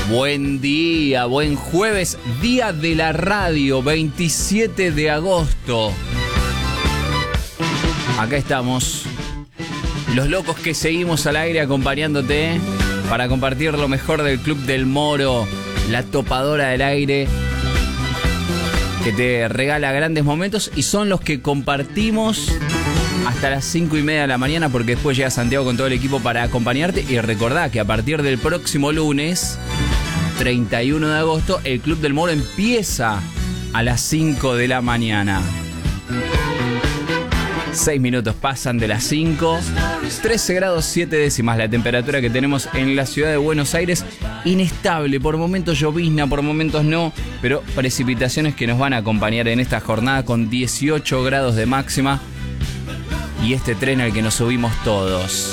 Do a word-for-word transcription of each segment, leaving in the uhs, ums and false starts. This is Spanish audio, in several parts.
Buen día, buen jueves, día de la radio, veintisiete de agosto. Acá estamos, los locos que seguimos al aire acompañándote para compartir lo mejor del Club del Moro, la topadora del aire, que te regala grandes momentos y son los que compartimos hasta las cinco y media de la mañana, porque después llega Santiago con todo el equipo para acompañarte. Y recordá que a partir del próximo lunes, treinta y uno de agosto, el Club del Moro empieza a las cinco de la mañana. seis minutos pasan de las cinco. trece grados siete décimas la temperatura que tenemos en la ciudad de Buenos Aires. Inestable, por momentos llovizna, por momentos no, pero precipitaciones que nos van a acompañar en esta jornada con dieciocho grados de máxima. Y este tren al que nos subimos todos.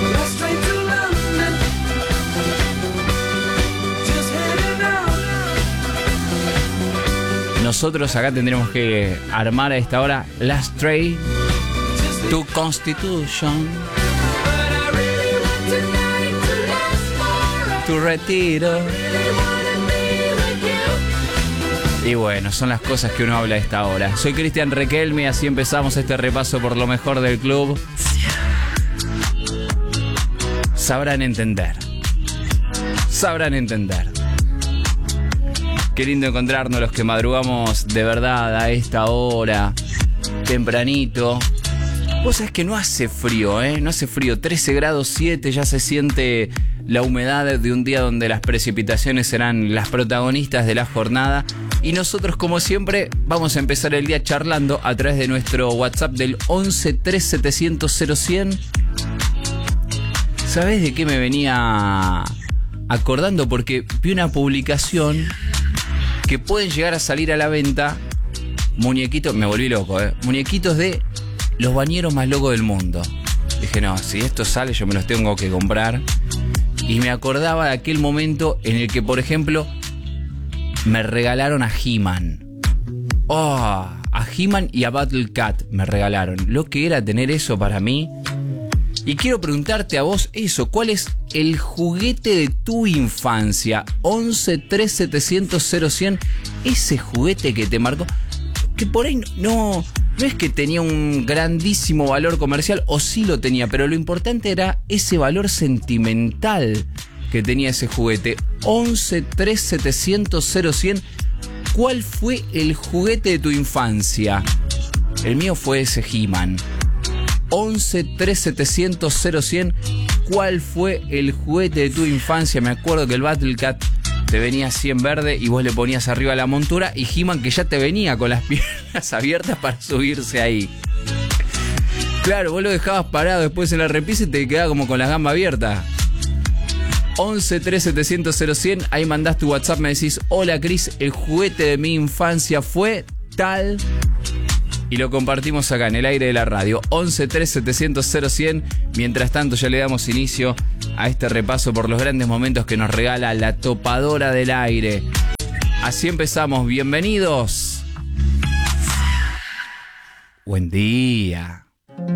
Nosotros acá tendremos que armar a esta hora Last Train to Constitution, tu retiro. Y bueno, son las cosas que uno habla a esta hora. Soy Cristian Requelme y así empezamos este repaso por lo mejor del club. Sabrán entender. Sabrán entender. Qué lindo encontrarnos los que madrugamos de verdad a esta hora, tempranito. Vos sabés que no hace frío, ¿eh? No hace frío. trece grados siete, ya se siente la humedad de un día donde las precipitaciones serán las protagonistas de la jornada. Y nosotros, como siempre, vamos a empezar el día charlando a través de nuestro WhatsApp del once tres setecientos cero cien. ¿Sabés de qué me venía acordando? Porque vi una publicación que pueden llegar a salir a la venta muñequitos, me volví loco, ¿eh? Muñequitos de los bañeros más locos del mundo. Dije, no, si esto sale yo me los tengo que comprar. Y me acordaba de aquel momento en el que, por ejemplo, me regalaron a He-Man. Oh, a He-Man y a Battle Cat me regalaron. Lo que era tener eso para mí. Y quiero preguntarte a vos eso, ¿cuál es el juguete de tu infancia? once tres setecientos cero cien, ese juguete que te marcó, que por ahí no, no es que tenía un grandísimo valor comercial, o sí lo tenía, pero lo importante era ese valor sentimental que tenía ese juguete. once tres setecientos cero cien, ¿cuál fue el juguete de tu infancia? El mío fue ese He-Man. once tres setecientos cero cien, ¿cuál fue el juguete de tu infancia? Me acuerdo que el Battle Cat te venía así en verde y vos le ponías arriba la montura, y He-Man que ya te venía con las piernas abiertas para subirse ahí. Claro, vos lo dejabas parado después en la repisa y te quedaba como con las gambas abiertas. once tres setecientos cero cien, ahí mandás tu WhatsApp, me decís: hola Cris, el juguete de mi infancia fue tal, y lo compartimos acá en el aire de la radio. once tres setecientos cero cien. Mientras tanto ya le damos inicio a este repaso por los grandes momentos que nos regala la topadora del aire. Así empezamos, bienvenidos. Buen día.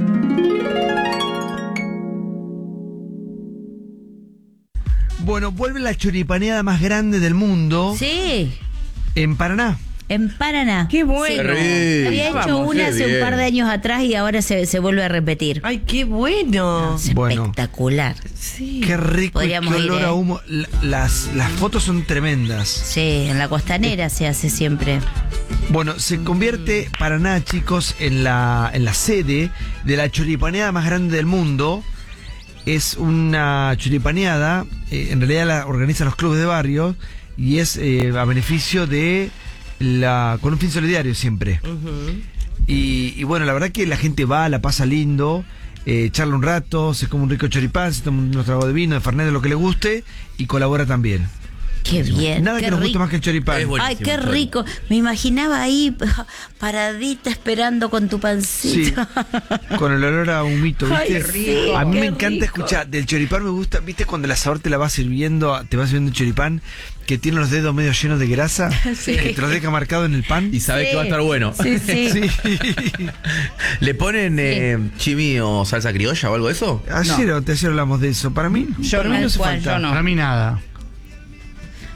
Bueno, vuelve la choripaneada más grande del mundo. Sí. En Paraná. En Paraná. ¡Qué bueno! Sí. Había hecho Vamos, una qué hace bien. un par de años atrás y ahora se, se vuelve a repetir. ¡Ay, qué bueno! Es Bueno. espectacular. Sí. Qué rico y qué Podríamos ir, olor ¿eh? a humo. La- Las, las fotos son tremendas. Sí, en la costanera se hace siempre. Bueno, se convierte Paraná, chicos, en la, en la sede de la choripaneada más grande del mundo. Es una choripaneada, eh, en realidad la organizan los clubes de barrio, y es eh, a beneficio de la, con un fin solidario siempre. Ujú. Y, y bueno, la verdad que la gente va, la pasa lindo, eh, charla un rato, se come un rico choripán, se toma unos tragos de vino, de fernet, de lo que le guste, y colabora también. Qué bien. Nada qué que nos guste rico. más que el choripán. Es bueno. Ay, Buenísimo, qué Chori. rico. Me imaginaba ahí paradita esperando con tu Sí, pancito. con el olor a humito, ¿viste? Ay, sí, a mí qué me encanta rico. escuchar, del choripán me gusta, ¿viste? Cuando el asador te la va sirviendo, te va sirviendo el choripán, que tiene los dedos medio llenos de grasa, Sí. que te los deja marcado en el pan. Y sabes Sí. que va a estar bueno. Sí, sí. Sí. ¿Le ponen eh, chimi o salsa criolla o algo de eso? Ayer o te ayer hablamos de eso. Para mí, Yo para mí no. no hace Tal cual, falta. yo no. Para mí nada.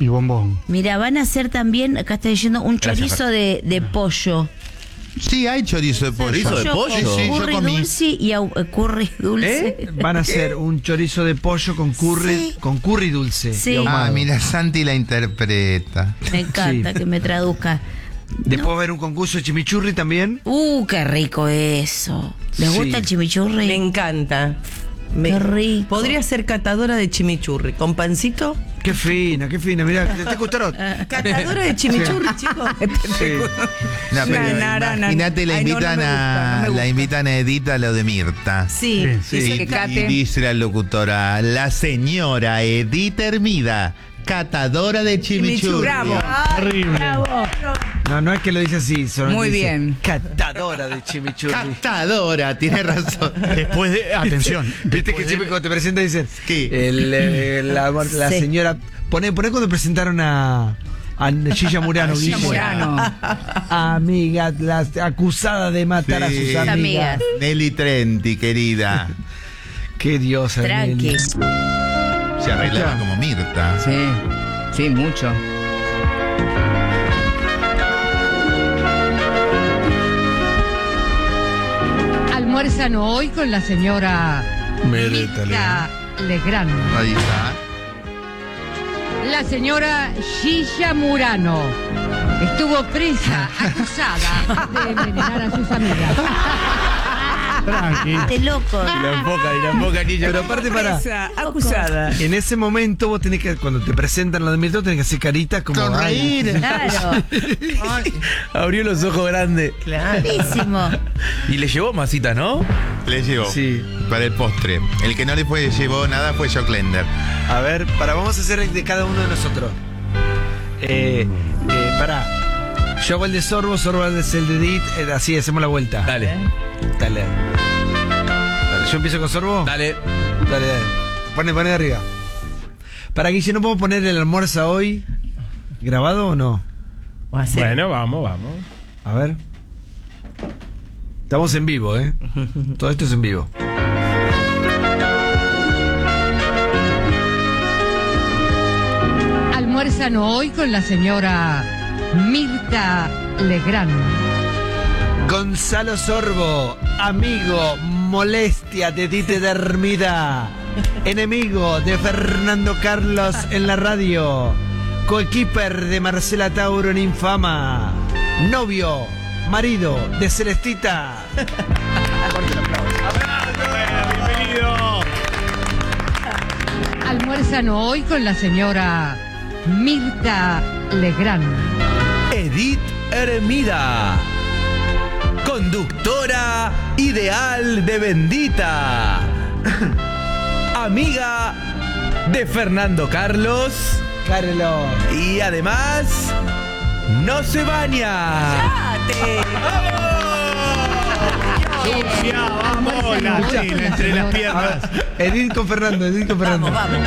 y bombón. Mira, van a hacer también, acá está diciendo, un Gracias, chorizo de, de pollo. Sí, hay chorizo de pollo. ¿Chorizo de pollo? con Sí, sí, yo curry comí. dulce y au- eh, curry dulce. ¿Eh? Van a hacer un chorizo de pollo con curry, Sí. con curry dulce. Sí. y ahumado. Ah, mira, Santi la interpreta. Me encanta Sí. que me traduzca. Después va a haber un concurso de chimichurri también. Uh, qué rico eso. ¿Les Sí. gusta el chimichurri? Me encanta. Me- Qué rico. Podría ser catadora de chimichurri. ¿Con pancito? Qué fina, qué fina. Mira, ¿te, te gustaron? Catadora de chimichurri, chicos. Sí. No, pero Na, na, na, imagínate, la ay, no, no invitan me gusta, a no me la gusta. invitan a Edith a lo de Mirta. Sí, Sí. dice Y, que y cate. dice la locutora, la señora Edith Hermida, catadora de chimichurri. Bravo. Horrible. No, no es que lo dice así. Solo Muy dice bien. Catadora de chimichurri. Catadora, tiene razón. Después de. Atención. Viste que siempre cuando te presentan dicen. ¿Qué? El, eh, la la Sí. señora. Poné, poné cuando presentaron a. A Gilla Murano. Gilla Guille. Murano. Amiga, la acusada de matar Sí. a sus amigas. Amigas. Nelly Trenti, querida. Qué diosa. Tranqui. Nelly. Se arreglaba como Mirta. Sí, sí, mucho. Almuerzan hoy con la señora Mirta Legrand. Ahí está. La señora Gilla Murano estuvo presa, acusada de envenenar a sus amigas. Tranqui. De loco. Y la enfoca, y la enfoca, Gilla. Pero aparte, para. Esa, acusada. En ese momento vos tenés que, cuando te presentan lo de Mirta, tenés que hacer caritas como. Sonreír. Claro. Abrió los ojos grandes. Claro. Buenísimo. Y le llevó masitas, ¿no? Le llevó. Sí. Para el postre. El que no le fue, llevó nada fue Jock Lender. A ver, para, vamos a hacer de cada uno de nosotros. Eh, eh, para. Yo hago el de Sorbo, Sorbo hago el de Edith, eh, así hacemos la vuelta. Dale. Dale. Dale, yo empiezo con Sorbo. Dale. Dale, dale. Pone, pone de arriba. Para Guille, ¿no podemos poner el almuerzo hoy? ¿Grabado o no? O hacer- Bueno, vamos, vamos. A ver. Estamos en vivo, ¿eh? Todo esto es en vivo. Almuerzan hoy con la señora Mirta Legrand. Gonzalo Sorbo, amigo, molestia de Tite de Hermida, enemigo de Fernando Carlos en la radio, coequiper de Marcela Tauro en Infama, novio, marido de Celestita. Fuerte el aplauso. Bienvenido. Almuerzan hoy con la señora Mirta Legrand. Edith Hermida, conductora ideal de Bendita, amiga de Fernando Carlos Carlos. y además no se baña. Sucia, vamos, la chila entre las A piernas. ver, Edith con Fernando, Edith con Fernando. Vamos, vamos.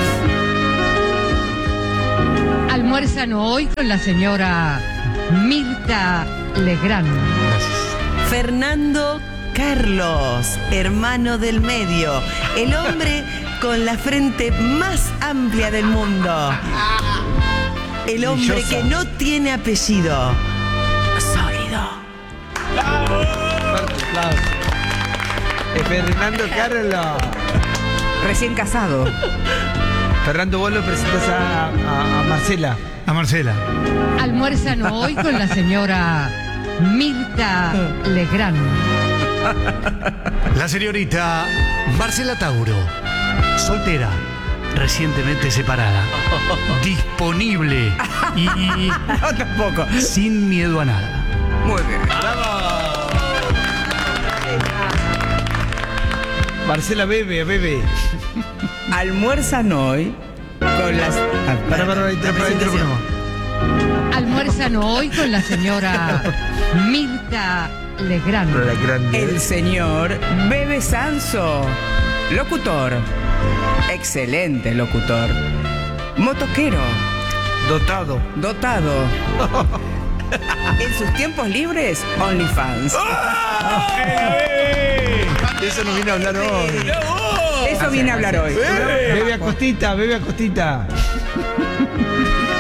Almuerzan hoy con la señora Mirta Legrand. Fernando Carlos, hermano del medio, el hombre con la frente más amplia del mundo, el hombre Brillosa. que no tiene apellido, sólido. Fuerte aplauso. Eh, Fernando Carlos. Recién casado. Fernando, vos lo presentas a, a- a Marcela. A Marcela. Almuerzan hoy con la señora Mirta Legrand. La señorita Marcela Tauro, soltera, recientemente separada, disponible y No, tampoco. sin miedo a nada. Muy bien. Marcela bebe, bebe. Almuerzan hoy con las. Ah, Para, para, ahí, para, ahí te lo ponemos. Almuerzan hoy con la señora Mirta Legrand. Para la grande. El señor Bebe Sanso, locutor, excelente locutor, motoquero, Dotado. dotado. En sus tiempos libres, OnlyFans. De eso nos viene a hablar hoy. Eso viene a hablar hoy. Bebe a costita, bebe a costita.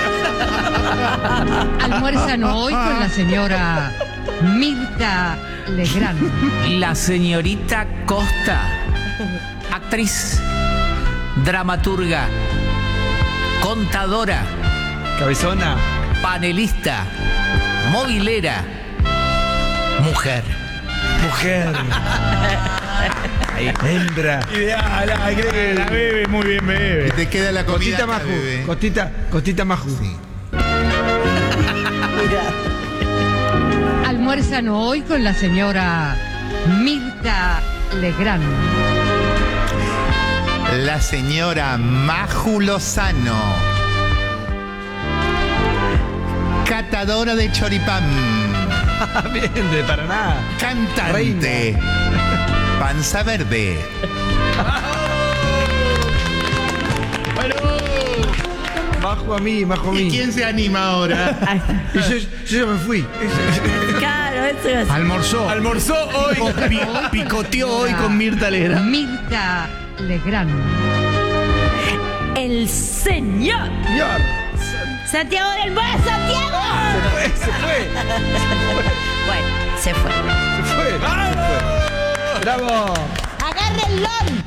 Almuerzan hoy con la señora Mirta Legrand. La señorita Costa, actriz, dramaturga, contadora, Cabezona. panelista, movilera, mujer. Mujer. Ahí. Hembra. Ideal, la, la bebe, muy bien bebe. Te queda la comida. Costita acá, Maju. bebé. Costita, costita Maju. Sí. Almuerzan hoy con la señora Mirta Legrand. La señora Maju Lozano, catadora de choripán, Bien, de Paraná. cantante, panza verde. Majo a mí, majo a mí. ¿Y quién se anima ahora? Y yo, yo ya me fui. Claro, eso es. Almorzó. Almorzó hoy. pi- picoteó hoy con Mirta Legrand. Mirta Legrand. El señor Señor. Santiago del Mar, Santiago. Se fue, se fue. Bueno, se fue. Se fue. Se fue. Bravo. Agárrenlo.